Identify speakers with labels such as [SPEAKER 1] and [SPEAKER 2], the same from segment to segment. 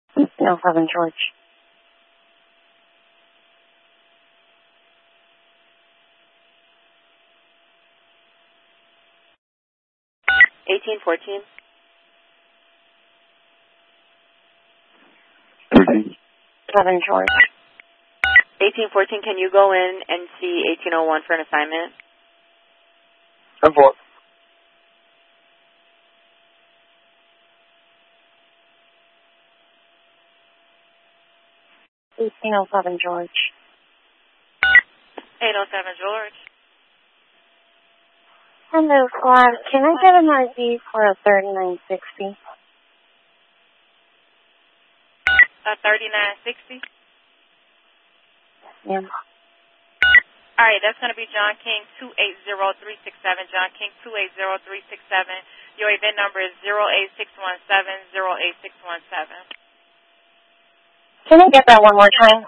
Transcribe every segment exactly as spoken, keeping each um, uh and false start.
[SPEAKER 1] No, Southern George.
[SPEAKER 2] eighteen fourteen.
[SPEAKER 3] thirteen.
[SPEAKER 1] Southern George.
[SPEAKER 2] eighteen fourteen, can you go in and see eighteen oh one for an assignment?
[SPEAKER 3] ten four.
[SPEAKER 1] eighteen oh seven George.
[SPEAKER 2] eight oh seven George.
[SPEAKER 1] Hello, squad. Can I get an I D for a thirty-nine sixty?
[SPEAKER 2] A thirty-nine sixty?
[SPEAKER 1] Yeah.
[SPEAKER 2] All right, that's going to be John King two eight zero three six seven. John King two eight zero three six seven. Your event number is zero eight six one seven zero eight six one seven.
[SPEAKER 1] Can I get that one more time?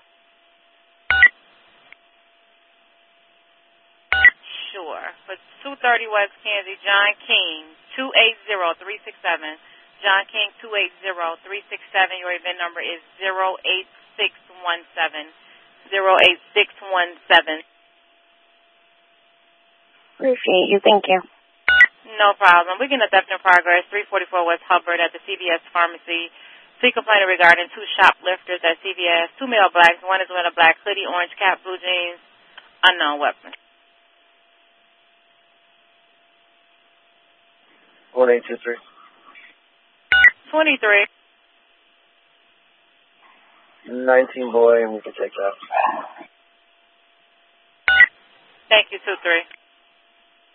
[SPEAKER 2] Sure. For two thirty West Kansas, John King two eight zero three six seven. John King two eight zero three six seven. Your event number is zero eight six one seven zero eight six one seven.
[SPEAKER 1] Appreciate you. Thank you.
[SPEAKER 2] No problem. We're getting a theft in progress. three forty-four West Hubbard at the C V S Pharmacy. Three complaint regarding two shoplifters at C V S. Two male blacks. One is wearing a black hoodie, orange cap, blue jeans, unknown weapon.
[SPEAKER 3] one eight two three.
[SPEAKER 2] twenty-three.
[SPEAKER 3] nineteen boy, and we can take that.
[SPEAKER 2] Thank you, two three.